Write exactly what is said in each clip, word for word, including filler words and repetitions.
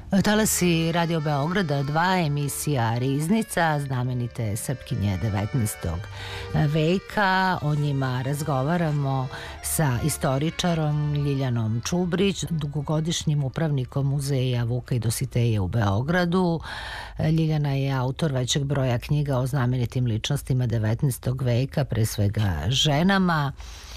Talasi Radio Beograda, dva, emisija Riznica, znamenite Srpkinje devetnaestog veka. O njima razgovaramo sa istoričarom Ljiljanom Čubrić, dugogodišnjim upravnikom Muzeja Vuka i Dositeja u Beogradu. Ljiljana je autor većeg broja knjiga o znamenitim ličnostima devetnaestog veka, pre svega ženama.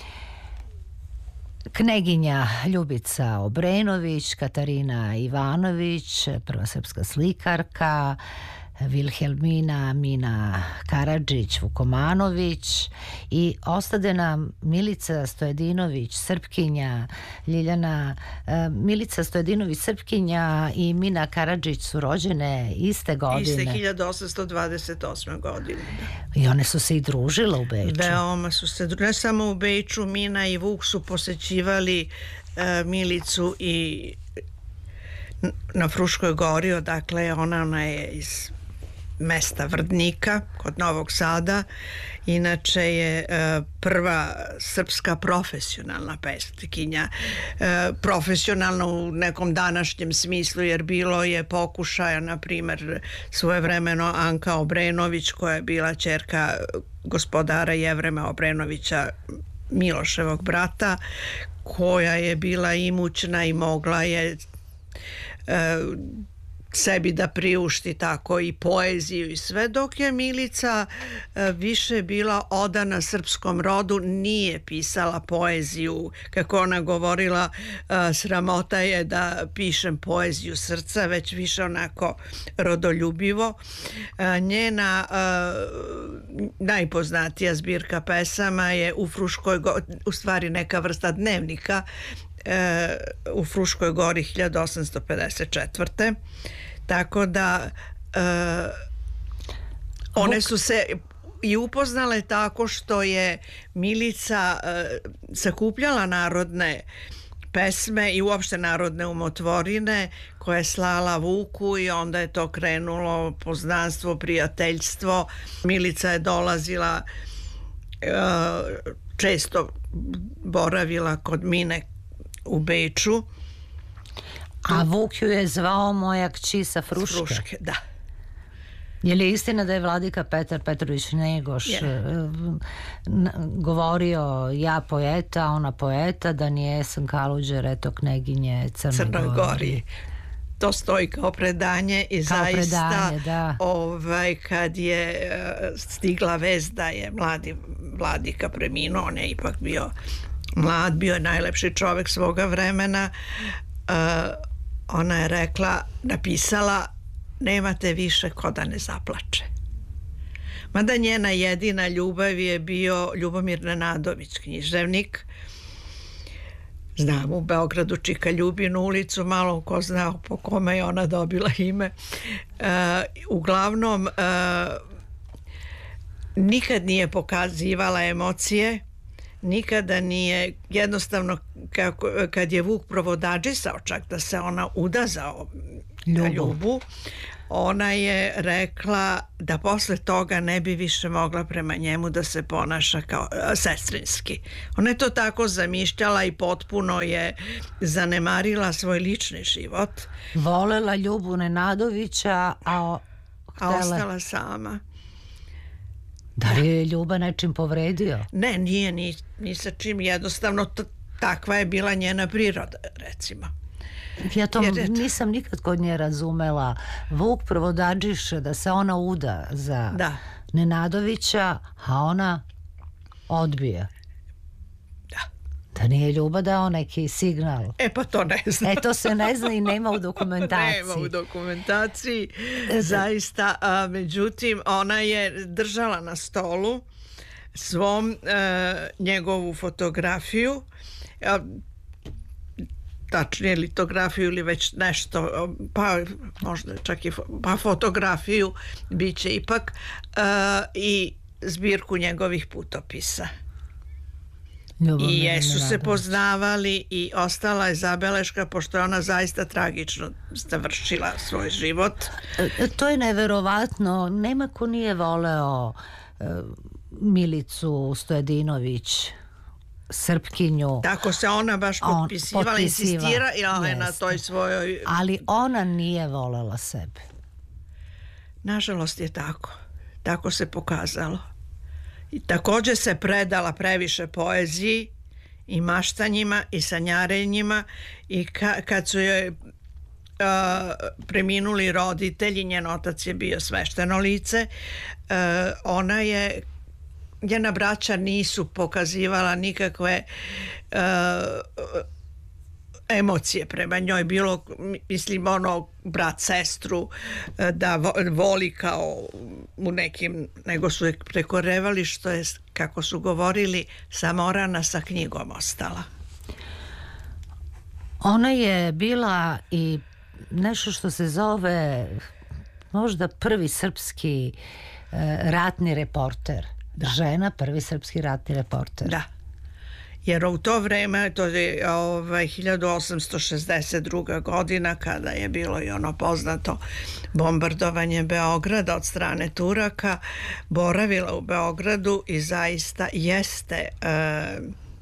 Kneginja Ljubica Obrenović, Katarina Ivanović, prva srpska slikarka, Vilhelmina Mina Karadžić Vukomanović i ostade nam Milica Stojedinović Srpkinja. Ljiljana, Milica Stojedinović Srpkinja i Mina Karadžić su rođene iste godine. Iste hiljadu osamsto dvadeset osme godine. I one su se i družile u Beču. Veoma su se, ne samo u Beču, Mina i Vuk su posećivali uh, Milicu i na Fruškoj gori, odakle ona, ona je iz mesta Vrdnika kod Novog Sada. Inače je e, prva srpska profesionalna pesnikinja, e, profesionalna u nekom današnjem smislu, jer bilo je pokušaja, na primjer svojevremeno Anka Obrenović, koja je bila ćerka gospodara Jevrema Obrenovića, Miloševog brata, koja je bila imućna i mogla je e, sebi da priušti tako i poeziju i sve, dok je Milica e, više bila odana srpskom rodu, nije pisala poeziju, kako ona govorila, e, sramota je da pišem poeziju srca, već više onako rodoljubivo. E, njena e, najpoznatija zbirka pesama je u Fruškoj gori, u stvari neka vrsta dnevnika, e, u Fruškoj gori hiljadu osamsto pedeset četvrte. Tako da e, one su se i upoznale tako što je Milica e, sakupljala narodne pesme i uopšte narodne umotvorine koje je slala Vuku, i onda je to krenulo poznanstvo, prijateljstvo. Milica je dolazila, e, često boravila kod Mine u Beču. A Vuk ju je zvao moja kći sa Fruške. Fruške, da. Je li istina da je vladika Petar Petrović Njegoš yeah. govorio ja poeta, ona poeta, da nijesam Kaluđer, eto kneginje Crnoj, Crnoj Gori. Gori. To stoji kao predanje i kao zaista predanje, da. Ovaj, kad je stigla vest da je mladi vladika preminuo, on je ipak bio mlad, bio je najlepši čovjek svoga vremena. Uh, ona je rekla, napisala, nemate više ko da ne zaplače. Mada njena jedina ljubav je bio Ljubomir Nenadović, književnik. Znam u Beogradu Čika Ljubinu ulicu, malo ko zna po kome je ona dobila ime. Uh, uglavnom uh, nikad nije pokazivala emocije, nikada nije, jednostavno kako, kad je Vuk provodadžisao čak da se ona uda za Ljubu. Ljubu, ona je rekla da posle toga ne bi više mogla prema njemu da se ponaša kao a, sestrinski. Ona je to tako zamišljala i potpuno je zanemarila svoj lični život. Volela Ljubu Nenadovića, a, a ostala sama. Da li je Ljuba nečim povredio? Ne, nije ni, ni sa čim, jednostavno t- takva je bila njena priroda, recimo. Ja to Jer, nisam nikad kod nje razumela. Vuk provodadžiše da se ona uda za da. Nenadovića, a ona odbija. Da. Da nije Ljuba dao neki signal. E pa to ne znam. E to se ne zna i nema u dokumentaciji. Nema u dokumentaciji, zaista. A, međutim, ona je držala na stolu svom e, njegovu fotografiju, a, tačnije litografiju ili već nešto, pa možda čak i pa fotografiju bit će ipak, uh, i zbirku njegovih putopisa. Ljubav I jesu se poznavali i ostala je zabeleška, pošto je ona zaista tragično završila svoj život. To je neverovatno. Nema ko nije voleo uh, Milicu Stojedinović Srpkinju. Tako se ona baš potpisivala, On, insistira i na toj svojoj... Ali ona nije volela sebe. Nažalost je tako. Tako se pokazalo. I također se predala previše poeziji i maštanjima i sanjarenjima i ka, kad su joj uh, preminuli roditelji, njen otac je bio svešteno lice, uh, ona je njena braća nisu pokazivala nikakve uh, emocije prema njoj, bilo mislim ono brat sestru da voli kao u nekim, nego su je prekorevali, što je, kako su govorili, samorana sa knjigom ostala. Ona je bila i nešto što se zove možda prvi srpski uh, ratni reporter. Da. Žena, prvi srpski ratni reporter. Da. Jer u to vreme, to je ovaj, hiljadu osamsto šezdeset druga godina, kada je bilo i ono poznato bombardovanje Beograda od strane Turaka, boravila u Beogradu i zaista jeste e,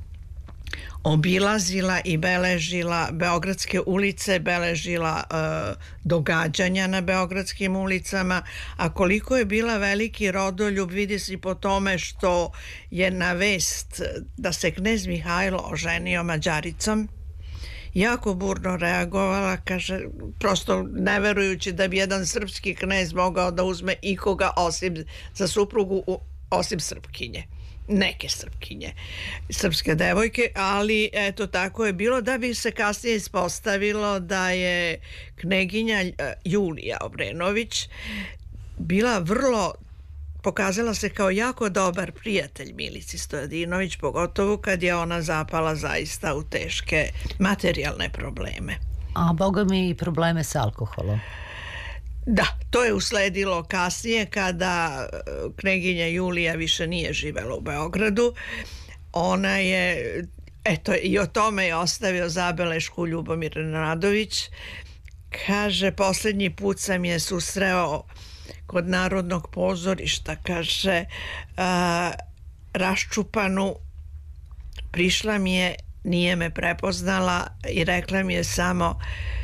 obilazila i beležila beogradske ulice, beležila e, događanja na beogradskim ulicama, a koliko je bila veliki rodoljub vidi se po tome što je na vest da se knez Mihajlo oženio Mađaricom jako burno reagovala, kaže, prosto ne verujući da bi jedan srpski knez mogao da uzme ikoga osim za suprugu osim Srpkinje, neke Srpkinje, srpske devojke, ali eto tako je bilo, da bi se kasnije ispostavilo da je kneginja Julija Obrenović bila vrlo, pokazala se kao jako dobar prijatelj Milici Stojadinović, pogotovo kad je ona zapala zaista u teške materijalne probleme. A boga mi i probleme s alkoholom. Da, to je usledilo kasnije kada kneginja Julija više nije živela u Beogradu. Ona je, eto, i o tome je ostavio zabelešku Ljubomir Nenadović. Kaže, posljednji put sam je susreo kod Narodnog pozorišta, kaže, a, raščupanu, prišla mi je, nije me prepoznala i rekla mi je samo: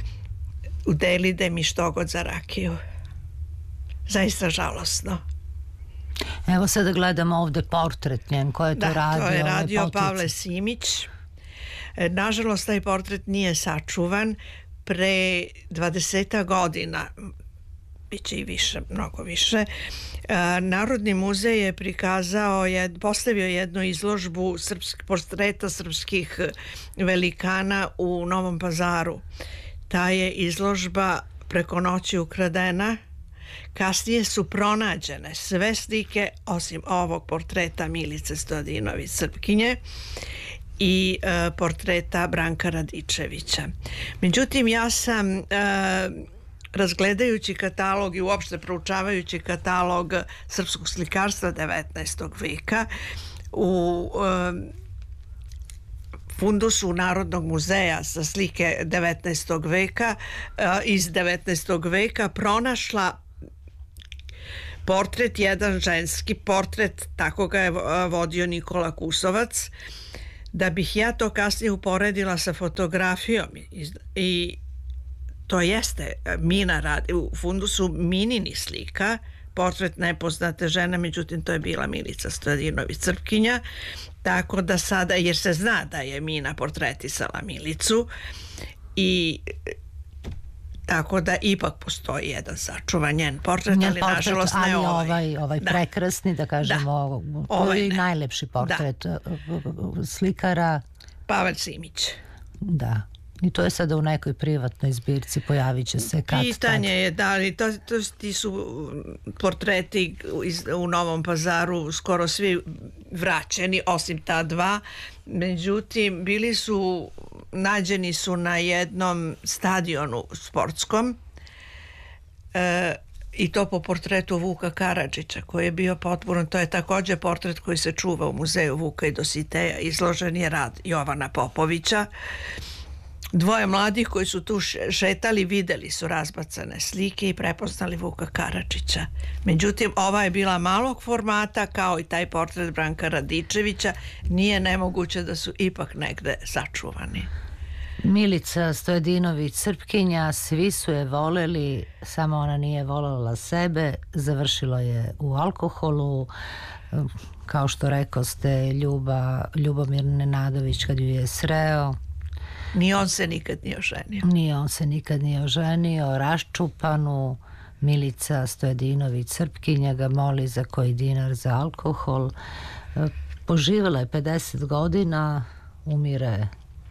udelite mi što god za rakiju. Zaista žalosno. Evo sada gledamo ovdje portret njen, ko je to da, radio? Da, to je radio ovaj Pavle Simić. Nažalost, taj portret nije sačuvan. Pre dvadeset godina, biće i više, mnogo više, Narodni muzej je prikazao, je postavio jednu izložbu srpsk, portreta srpskih velikana u Novom Pazaru. Ta je izložba preko noći ukradena. Kasnije su pronađene sve slike osim ovog portreta Milice Stojadinović Srpkinje i e, portreta Branka Radičevića. Međutim, ja sam e, razgledajući katalog i uopšte proučavajući katalog srpskog slikarstva devetnaestog veka u e, fundusu Narodnog muzeja za slike devetnaestog veka, iz devetnaestog veka pronašla portret, jedan ženski portret, tako ga je vodio Nikola Kusovac. Da bih ja to kasnije uporedila sa fotografijom i to jeste Mina radi u fundusu Minini slika, portret nepoznate žene, međutim to je bila Milica Stojadinović Srpkinja, tako da sada, jer se zna da je Mina portretisala Milicu, i tako da ipak postoji jedan sačuvan njen portret, njen ali portret, nažalost ne ali ovaj. ovaj, ovaj da. Prekrasni, da kažemo, da. To je najlepši portret da. Slikara Pavel Simić. Da. I to je sada u nekoj privatnoj zbirci, pojavit će se kad pitanje tad. Je da li to, to, ti su portreti iz, u Novom Pazaru skoro svi vraćeni osim ta dva, međutim bili su, nađeni su na jednom stadionu sportskom, e, i to po portretu Vuka Karadžića koji je bio potpuno, to je također portret koji se čuva u muzeju Vuka i Dositeja, izložen je rad Jovana Popovića. Dvoje mladih koji su tu šetali videli su razbacane slike i prepoznali Vuka Karadžića. Međutim, ova je bila malog formata, kao i taj portret Branka Radičevića. Nije nemoguće da su ipak negde sačuvani. Milica Stojadinović, Srpkinja, svi su je voleli, samo ona nije volela sebe, završilo je u alkoholu. Kao što rekoste, Ljuba, Ljubomir Nenadović kad ju je sreo, ni on se nikad nije oženio. Nije on se nikad nije oženio, raščupanu. Milica Stojadinović, Srpkinja, ga moli za koji dinar za alkohol. Poživjela je pedeset godina, umire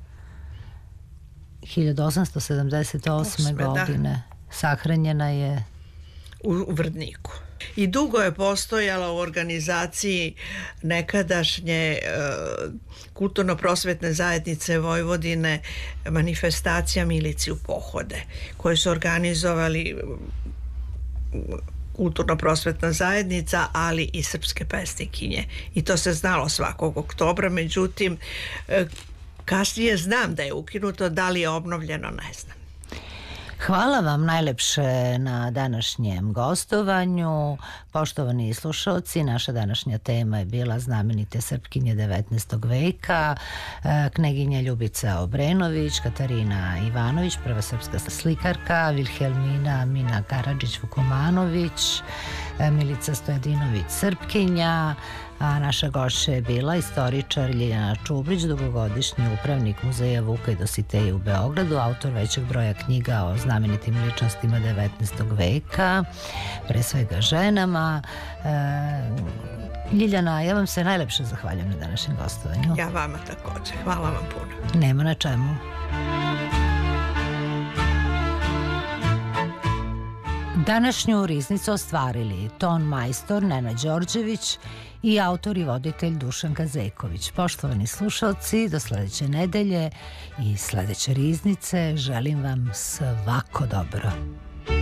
hiljadu osamsto sedamdeset osme godine. Sahranjena je u Vrdniku. I dugo je postojala u organizaciji nekadašnje e, kulturno-prosvetne zajednice Vojvodine manifestacija Milici u pohode, koje su organizovali kulturno-prosvetna zajednica, ali i srpske pesnikinje. I to se znalo svakog oktobra, međutim, e, kasnije znam da je ukinuto, da li je obnovljeno, ne znam. Hvala vam najlepše na današnjem gostovanju. Poštovani slušalci, naša današnja tema je bila znamenite Srpkinje devetnaestog veka, kneginja Ljubica Obrenović, Katarina Ivanović, prva srpska slikarka, Vilhelmina Mina Karadžić-Vukomanović, Milica Stojadinović, Srpkinja, a naša gošća je bila istoričar Ljiljana Čubrić, dugogodišnji upravnik Muzeja Vuka i Dositeja u Beogradu, autor većeg broja knjiga o znamenitim ličnostima devetnaestog veka, pre svega ženama. E, Ljiljana, ja vam se najlepše zahvaljujem na današnjem gostovanju. Ja vama također. Hvala vam puno. Nema na čemu. Današnju riznicu ostvarili ton majstor Nenad Đorđević i autor i voditelj Dušan Gazeković. Poštovani slušalci, do sledeće nedelje i sledeće riznice želim vam svako dobro.